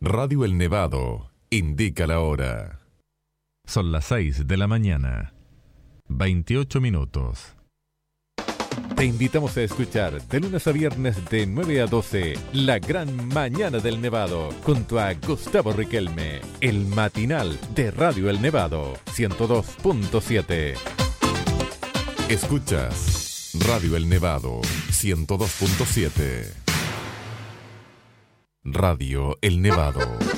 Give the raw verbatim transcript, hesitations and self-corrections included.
Radio El Nevado indica la hora. Son las seis de la mañana, veintiocho minutos. Te invitamos a escuchar de lunes a viernes de nueve a doce La Gran Mañana del Nevado, junto a Gustavo Riquelme, el matinal de Radio El Nevado, ciento dos punto siete. Escuchas Radio El Nevado, ciento dos punto siete. Radio El Nevado.